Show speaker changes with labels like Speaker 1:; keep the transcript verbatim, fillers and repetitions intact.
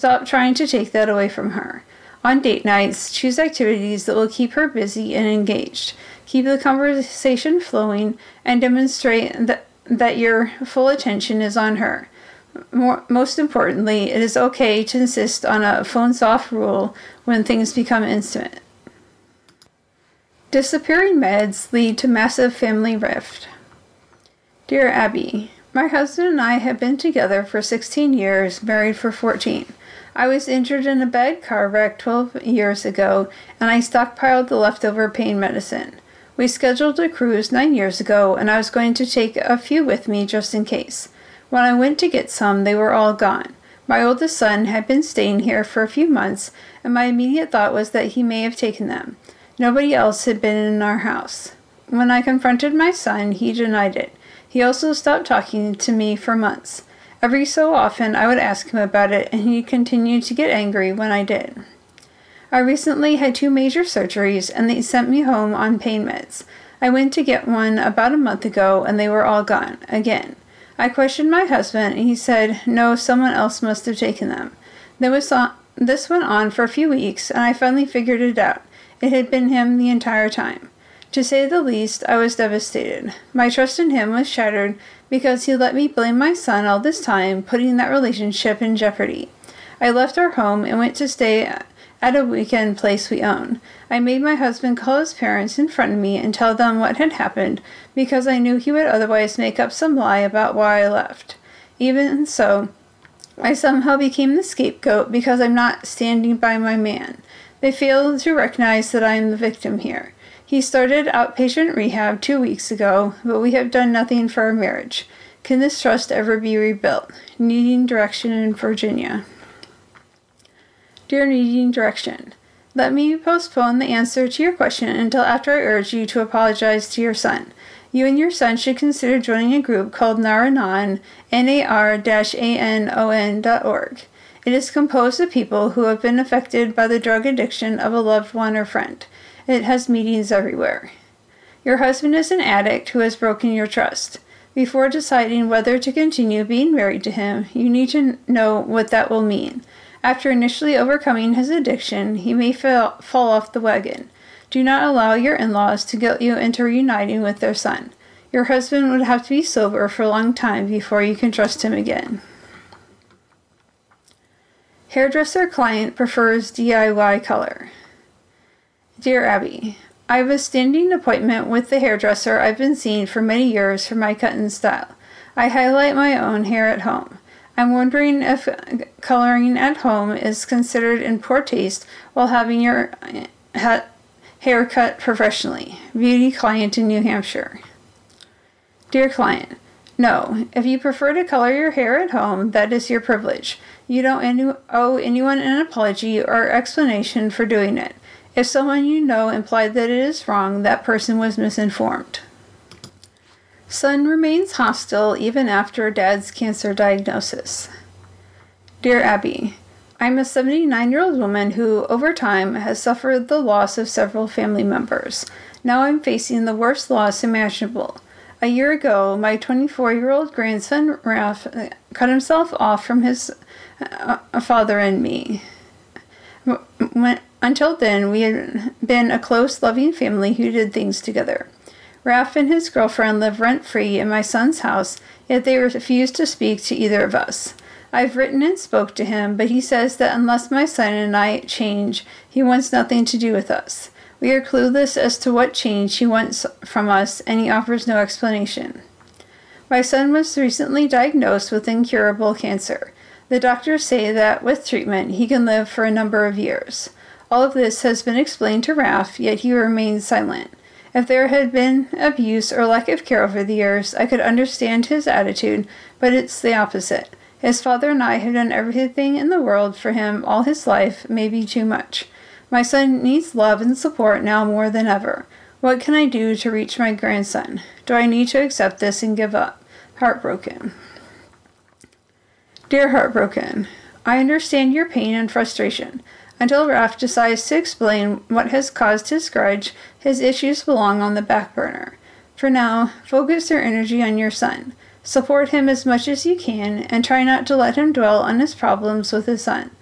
Speaker 1: Stop trying to take that away from her. On date nights, choose activities that will keep her busy and engaged. Keep the conversation flowing and demonstrate that, that your full attention is on her. More, most importantly, it is okay to insist on a phones-off rule when things become intimate. Disappearing meds lead to massive family rift. Dear Abby, my husband and I have been together for sixteen years, married for fourteen. I was injured in a bad car wreck twelve years ago, and I stockpiled the leftover pain medicine. We scheduled a cruise nine years ago, and I was going to take a few with me just in case. When I went to get some, they were all gone. My oldest son had been staying here for a few months, and my immediate thought was that he may have taken them. Nobody else had been in our house. When I confronted my son, he denied it. He also stopped talking to me for months. Every so often, I would ask him about it, and he continued to get angry when I did. I recently had two major surgeries, and they sent me home on pain meds. I went to get one about a month ago, and they were all gone, again. I questioned my husband, and he said, no, someone else must have taken them. There was on, this went on for a few weeks, and I finally figured it out. It had been him the entire time. To say the least, I was devastated. My trust in him was shattered because he let me blame my son all this time, putting that relationship in jeopardy. I left our home and went to stay at a weekend place we own. I made my husband call his parents in front of me and tell them what had happened because I knew he would otherwise make up some lie about why I left. Even so, I somehow became the scapegoat because I'm not standing by my man. They fail to recognize that I am the victim here. He started outpatient rehab two weeks ago, but we have done nothing for our marriage. Can this trust ever be rebuilt? Needing direction in Virginia. Dear Needing Direction, let me postpone the answer to your question until after I urge you to apologize to your son. You and your son should consider joining a group called Nar-Anon, N A R A N O N dot org. It is composed of people who have been affected by the drug addiction of a loved one or friend. It has meetings everywhere. Your husband is an addict who has broken your trust. Before deciding whether to continue being married to him, you need to know what that will mean. After initially overcoming his addiction, he may fall, fall off the wagon. Do not allow your in-laws to guilt you into reuniting with their son. Your husband would have to be sober for a long time before you can trust him again. Hairdresser client prefers D I Y color. Dear Abby, I have a standing appointment with the hairdresser I've been seeing for many years for my cut and style. I highlight my own hair at home. I'm wondering if coloring at home is considered in poor taste while having your ha- hair cut professionally. Beauty client in New Hampshire. Dear client, no. If you prefer to color your hair at home, that is your privilege. You don't any- owe anyone an apology or explanation for doing it. If someone you know implied that it is wrong, that person was misinformed. Son remains hostile even after dad's cancer diagnosis. Dear Abby, I'm a seventy-nine-year-old woman who, over time, has suffered the loss of several family members. Now I'm facing the worst loss imaginable. A year ago, my twenty-four-year-old grandson, Ralph, cut himself off from his uh, father and me. When, until then, we had been a close, loving family who did things together. Ralph and his girlfriend live rent-free in my son's house, yet they refuse to speak to either of us. I've written and spoke to him, but he says that unless my son and I change, he wants nothing to do with us. We are clueless as to what change he wants from us, and he offers no explanation. My son was recently diagnosed with incurable cancer. The doctors say that with treatment, he can live for a number of years. All of this has been explained to Ralph, yet he remains silent. If there had been abuse or lack of care over the years, I could understand his attitude, but it's the opposite. His father and I have done everything in the world for him all his life, maybe too much. My son needs love and support now more than ever. What can I do to reach my grandson? Do I need to accept this and give up? Heartbroken. Dear Heartbroken, I understand your pain and frustration. Until Ralph decides to explain what has caused his grudge, his issues belong on the back burner. For now, focus your energy on your son. Support him as much as you can, and try not to let him dwell on his problems with his son.